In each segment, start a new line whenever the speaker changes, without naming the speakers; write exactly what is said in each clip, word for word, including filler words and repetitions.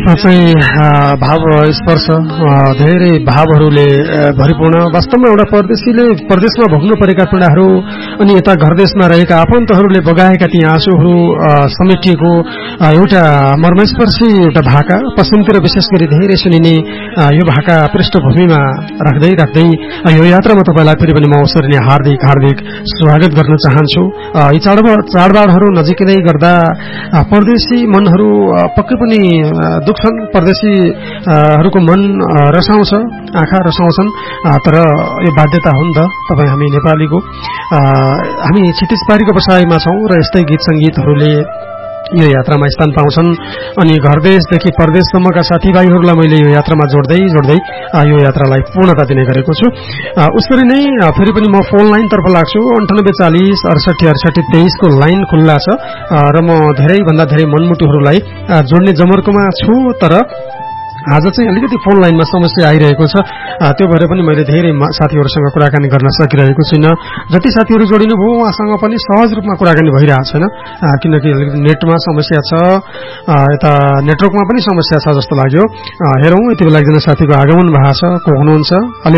साँच्चै भाव स्पर्श धेरै भावहरूले भरिपूर्ण। वास्तवमा एउटा परदेशीले परदेशमा भोग्नु परेका पीडाहरू अनि यता घर देशमा रहेका आफन्तहरूले बगाएका ती आँसुहरू समेटिएको एउटा मर्मस्पर्शी एउटा भाका पश्चिमतिर विशेष गरी धेरै सुनिने यो भाका पृष्ठभूमिमा राख्दै राख्दै यो यात्रामा तपाईँलाई फेरि पनि म अवसर नै हार्दिक हार्दिक स्वागत गर्न चाहन्छु। यी चाडबाड चाडबाडहरू नजिकै गर्दा परदेशी मनहरू पक्कै पनि दुख्छन्, परदेशीहरूको मन रसाउँछ, आँखा रसाउँछन्, तर यो बाध्यता हो नि त। तपाईँ हामी नेपालीको हामी क्षितिज पारीको बसाइमा छौँ र यस्तै गीत सङ्गीतहरूले यो यात्रामा स्थान पाउँछन्। अनि घर देशदेखि परदेशसम्मका साथीभाइहरूलाई मैले यो यात्रामा जोड्दै जोड्दै यो यात्रालाई पूर्णता दिने गरेको छु। उसरी नै फेरि पनि म फोन लाइनतर्फ लाग्छु। अन्ठानब्बे चालिस अडसठी अडसठी तेइसको लाइन खुल्ला छ र म धेरैभन्दा धेरै मनमुटुहरूलाई जोड्ने जमर्कोमा छु, तर आज चाहिँ अलिकति फोन लाइनमा समस्या आइरहेको छ। त्यो भएर पनि मैले धेरै साथीहरूसँग कुराकानी गर्न सकिरहेको छुइनँ। जति साथीहरू जोडिनुभयो उहाँसँग पनि सहज रूपमा कुराकानी भइरहेको छैन, किनकि अलिकति नेटमा समस्या छ, यता नेटवर्कमा पनि समस्या छ जस्तो लाग्यो। हेरौँ यति बेला एकजना साथीको आगमन भएको छ। को हुनुहुन्छ? हेलो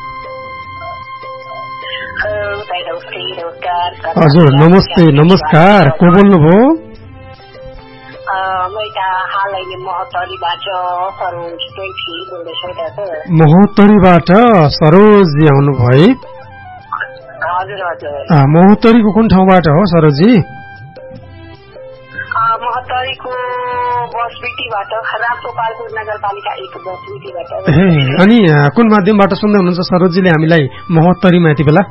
हजुर, नमस्ते नमस्कार। को बोल्नुभयो? महोत्तरीबाट सरोजी आउनुभयो? महोत्तरीको कुन ठाउँबाट हो सरोजी? अनि कुन माध्यमबाट सुन्दै हुनुहुन्छ सरोजीले हामीलाई महोत्तरीमा यति बेला?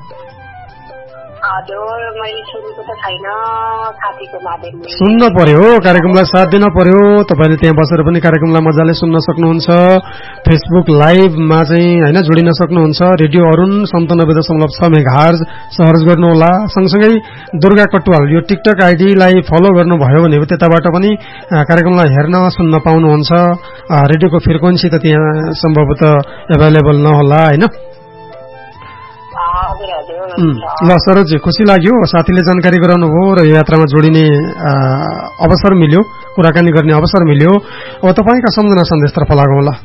सुन्न पर्यो, कार्यक्रमलाई साथ दिन पर्यो। तपाईँले त्यहाँ बसेर पनि कार्यक्रमलाई मजाले सुन्न सक्नुहुन्छ। फेसबुक लाइभमा चाहिँ होइन जोडिन सक्नुहुन्छ। रेडियो अरुण सन्तानब्बे दशमलव छ मेगाहर्ज सर्च गर्नुहोला। सँगसँगै दुर्गा कटुवाल यो टिकटक आइडीलाई फलो गर्नुभयो भने त्यताबाट पनि कार्यक्रमलाई हेर्न सुन्न पाउनुहुन्छ। रेडियोको फ्रिक्वेन्सी त त्यहाँ सम्भवतः एभाइलेबल नहोला होइन। ल सरोजी, खुसी लाग्यो साथीले जानकारी गराउनु भयो र यो यात्रामा जोडिने अवसर मिल्यो, कुराकानी गर्ने अवसर मिल्यो। अब तपाईँका सम्झना सन्देशतर्फ लागौँ ल।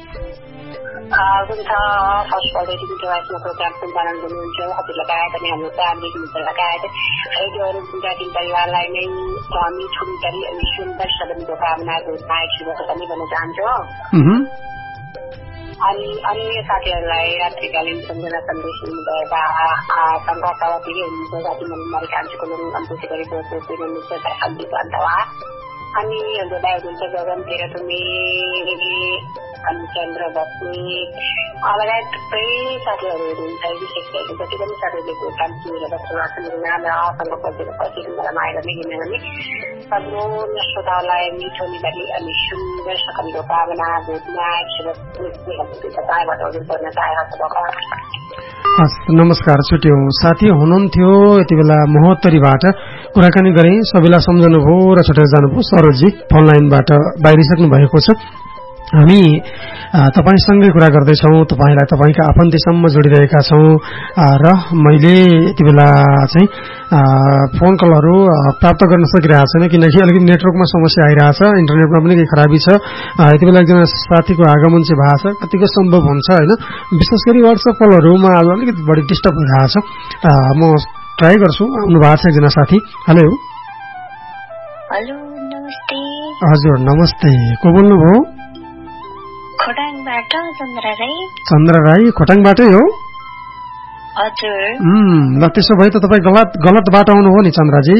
परिवारलाई नै स्वामी छोरी अनि सुन्दर सदनको कामना पनि भन्न चाहन्छु। अनि अन्य साथीहरूलाई रात्रिकालीन सम्झना सन्देश दिनुभएका सङ्घर्षवती हुनुहुन्छ साथी मनमारी कान्छीको अन्तुसी गरेको अन्तवा अनि हाम्रो दाइ हुनुहुन्छ गगन तेह्रथुमी अनि चन्द्र बस्ने लगायत थुप्रै साथीहरू हुनुहुन्छ। विशेष गरी जति पनि साथीहरूले कान्छी बस्नु नाम र आसँग पसेर पछि मलाई माया गर्ने किनभने सम्पूर्ण श्रोताहरूलाई मिठो निधारी अनि सुन्दर सकलको कामना भेट्न
हस्। नमस्कार, छुट्यो साथी हुनुहुन्थ्यो यति बेला महोत्तरीबाट कुराकानी गरेँ। सबैलाई सम्झनुभयो र छुटेर जानुभयो। सरोजी फोन लाइनबाट बाहिरिसक्नु भएको छ। हामी तपाईसँगै कुरा गर्दैछौँ, तपाईँलाई तपाईँका आफन्तीसम्म जोडिरहेका छौँ र मैले यति बेला चाहिँ फोन कलहरू प्राप्त गर्न सकिरहेको छैन किनकि अलिकति नेटवर्कमा समस्या आइरहेछ, इन्टरनेटमा पनि केही खराबी छ। यति बेला एकजना साथीको आगमन चाहिँ भएको छ, कतिको सम्भव हुन्छ होइन। विशेष गरी वाट्सएप कलहरूमा आज अलिकति बढी डिस्टर्ब भइरहेछ। म ट्राई गर्छु। आउनु भएको छ एकजना साथी। हेलो
हेलो नमस्ते।
हजुर नमस्ते। को बोल्नुभयो?
खोटाङबाट चन्द्र राई।
चन्द्र राई खोटाङबाटै हो?
हजुर।
ल त्यसो भए त तपाईँ गलत गलत बाटो आउनुभयो नि चन्द्रजी।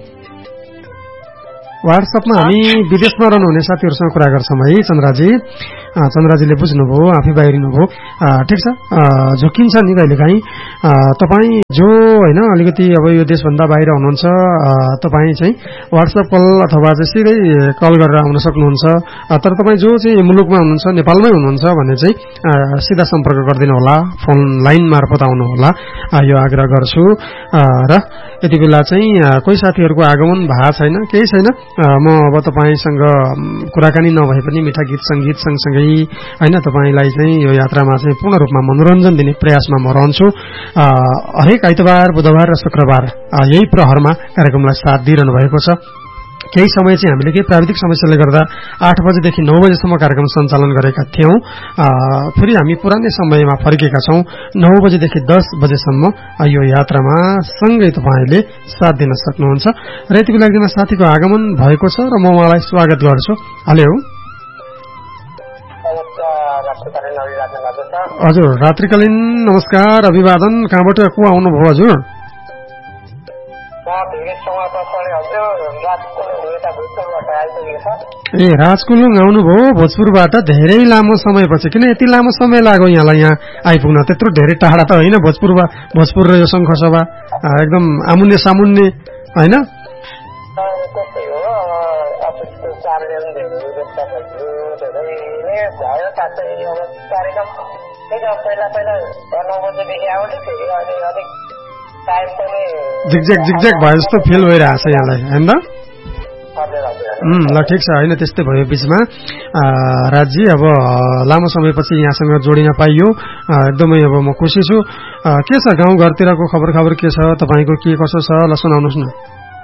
वाट्सएपमा हामी विदेशमा रहनुहुने साथीहरूसँग कुरा गर्छौँ है चन्द्रजी। चन्द्रजीले बुझ्नुभयो, आफै बाहिरिनुभयो, ठिक छ। झुकिन्छ नि कहिलेकाहीँ तपाईँ जो होइन अलिकति अब यो देशभन्दा बाहिर हुनुहुन्छ, तपाईँ चाहिँ वाट्सएप कल अथवा चाहिँ सिधै कल गरेर आउन सक्नुहुन्छ। तर तपाईँ जो चाहिँ मुलुकमा हुनुहुन्छ, नेपालमै हुनुहुन्छ भने चाहिँ सिधा सम्पर्क गरिदिनु होला, फोन लाइन मार्फत आउनुहोला, यो आग्रह गर्छु। र यति बेला चाहिँ कोही साथीहरूको आगमन भएको छैन, केही छैन। म अब तपाईँसँग कुराकानी नभए पनि मिठा गीत सङ्गीत सँगसँगै होइन तपाईँलाई चाहिँ यो यात्रामा चाहिँ पूर्ण रूपमा मनोरञ्जन दिने प्रयासमा म रहन्छु। हरेक आइतबार, बुधबार र शुक्रबार यही प्रहरमा कार्यक्रमलाई साथ दिइरहनु भएको छ। केही समय चाहिँ हामीले केही प्राविधिक समस्याले गर्दा आठ बजेदेखि नौ बजेसम्म कार्यक्रम सञ्चालन गरेका थियौं। फेरि हामी पुरानै समयमा फर्केका छौं। नौ बजेदेखि दस बजेसम्म यो यात्रामा सँगै तपाईँले साथ दिन सक्नुहुन्छ र यति बेला एकजना साथीको आगमन भएको छ र म उहाँलाई स्वागत गर्छु। हेलो हजुर, रात्रिकालीन नमस्कार अभिवादन। कहाँबाट को आउनुभयो हजुर? ए राजकुलुङ आउनुभयो भोजपुरबाट धेरै लामो समयपछि। किन यति लामो समय लाग्यो यहाँलाई यहाँ आइपुग्न? त्यत्रो धेरै टाढा त होइन भोजपुर भोजपुर र यो शङ्खसभा एकदम आमुन्ने सामुन्ने होइन? जिगज्याक जिगज्याक भयो जस्तो फिल भइरहेछ यहाँलाई होइन? ल ठिक छ, होइन त्यस्तै भयो बिचमा। राजी अब लामो समयपछि यहाँसँग जोडिन पाइयो, एकदमै अब म खुसी छु। के छ गाउँघरतिरको खबर खबर के छ तपाईँको, के कसो छ? ल सुनाउनुहोस् न।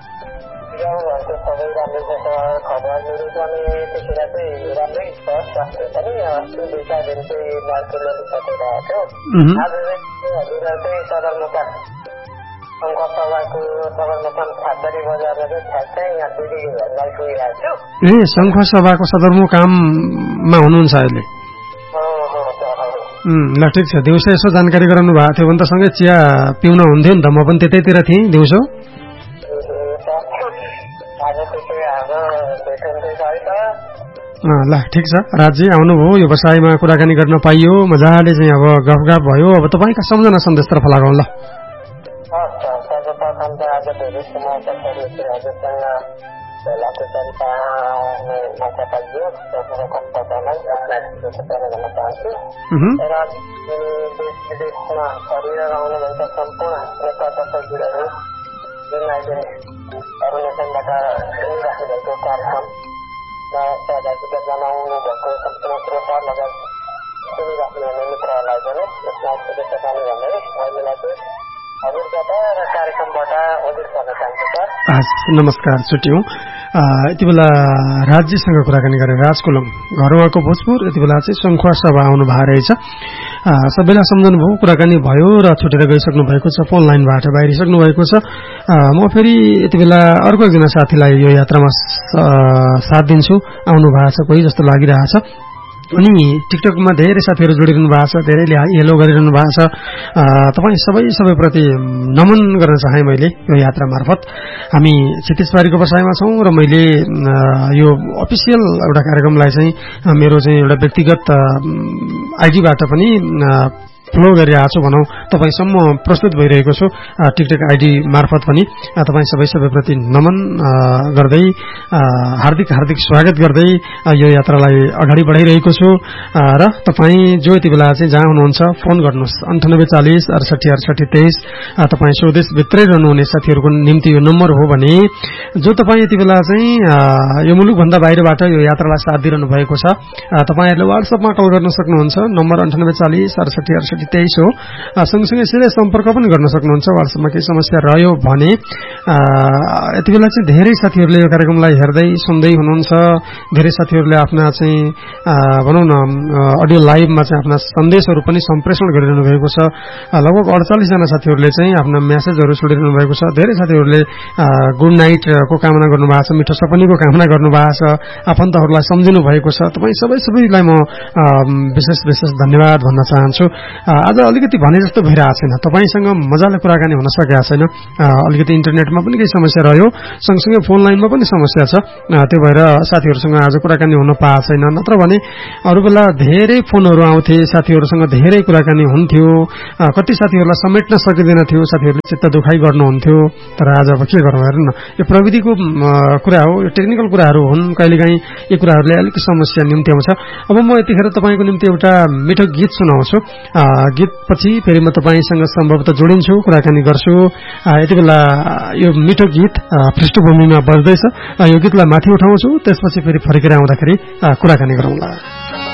ए शङ्खसभाको सदरमुकाममा हुनुहुन्छ अहिले? ल ठिक छ, दिउँसो यसो जानकारी गराउनु भएको थियो भने त सँगै चिया पिउन हुन्थ्यो नि त। म पनि त्यतैतिर थिएँ दिउँसो। ल ठिक छ, राजी आउनुभयो, व्यवसायमा कुराकानी गर्न पाइयो, मजाले चाहिँ अब गफगाफ भयो। अब तपाईँका सम्झना सन्देशतर्फ लगाउँ ल। नमस्कार, छुट्यौं। यति बेला राज्यसँग कुराकानी गरेर राजकुलम घर उहाँको भोजपुर, यति बेला चाहिँ शङ्खसभा आउनु भएको रहेछ। सबैलाई सम्झनु भयो, कुराकानी भयो र छुटेर गइसक्नु भएको छ, फोन लाइनबाट बाहिरिसक्नु भएको छ। म फेरि यति बेला अर्को एकजना साथीलाई यो यात्रामा साथ दिन्छु, आउनु भएको छ कोही जस्तो लागिरहेछ। अनि टिकटकमा धेरै साथीहरू जोडिरहनु भएको छ, धेरैले हेलो गरिरहनु भएको छ। तपाईँ सबै सबैप्रति नमन गर्न चाहे मैले यो यात्रा मार्फत। हामी क्षितिजबारीको बसाइमा छौँ र मैले यो अफिसियल एउटा कार्यक्रमलाई चाहिँ मेरो चाहिँ एउटा व्यक्तिगत आइडीबाट पनि फ्लो गरिरहेको छु भनौँ, तपाईँसम्म प्रस्तुत भइरहेको छु टिकटक आइडी मार्फत पनि। तपाईँ सबै सबैप्रति नमन गर्दै हार्दिक हार्दिक स्वागत गर्दै यो यात्रालाई अगाडि बढाइरहेको छु। र तपाईँ जो यति बेला चाहिँ जहाँ हुनुहुन्छ फोन गर्नुहोस्, अन्ठानब्बे चालिस अडसठी अडसठी तेइस। तपाईँ स्वदेशभित्रै रहनुहुने साथीहरूको निम्ति यो नम्बर हो भने जो तपाईँ यति बेला चाहिँ यो मुलुकभन्दा बाहिरबाट यो यात्रालाई साथ दिइरहनु भएको छ, तपाईँहरूले वाट्सएपमा कल गर्न सक्नुहुन्छ। नम्बर अन्ठानब्बे चालिस अडसठी अडसठी तेइस हो। सँगसँगै सिधै सम्पर्क पनि गर्न सक्नुहुन्छ वाट्सएपमा केही समस्या रह्यो भने। यति बेला चाहिँ धेरै साथीहरूले यो कार्यक्रमलाई हेर्दै सुन्दै हुनुहुन्छ। धेरै साथीहरूले आफ्ना चाहिँ भनौँ न अडियो लाइभमा चाहिँ आफ्ना सन्देशहरू पनि सम्प्रेषण गरिरहनु भएको छ। लगभग अडचालिसजना साथीहरूले चाहिँ आफ्ना म्यासेजहरू छोडिरहनु भएको छ। धेरै साथीहरूले गुड नाइटको कामना गर्नुभएको छ, मिठो सपनीको कामना गर्नुभएको छ, आफन्तहरूलाई सम्झिनु भएको छ। तपाईँ सबै सबैलाई म विशेष विशेष धन्यवाद भन्न चाहन्छु। आज अलिकति भने जस्तो भइरहेको छैन, तपाईँसँग मजाले कुराकानी हुन सकेको छैन। अलिकति इन्टरनेटमा पनि केही समस्या रह्यो, सँगसँगै फोन लाइनमा पनि समस्या छ। त्यो भएर साथीहरूसँग आज कुराकानी हुन पाएको छैन। नत्र भने अरू बेला धेरै फोनहरू आउँथे, साथीहरूसँग धेरै कुराकानी हुन्थ्यो। कति साथीहरूलाई समेट्न सकिँदैन थियो, साथीहरूले चित्त दुखाइ गर्नुहुन्थ्यो। तर आज अब के गरौँ, हेर्नु न, यो प्रविधिको कुरा हो, यो टेक्निकल कुराहरू हुन्। कहिलेकाहीँ यी कुराहरूले अलिक समस्या निम्ति आउँछ। अब म यतिखेर तपाईँको निम्ति एउटा मिठो गीत सुनाउँछु। गीत पछि फेरि म तपाईँसँग सम्भवतः जोडिन्छु, कुराकानी गर्छु। यति बेला यो मिठो गीत पृष्ठभूमिमा बज्दैछ, यो गीतलाई माथि उठाउँछु, त्यसपछि फेरि फर्केर आउँदाखेरि कुराकानी गरौँला।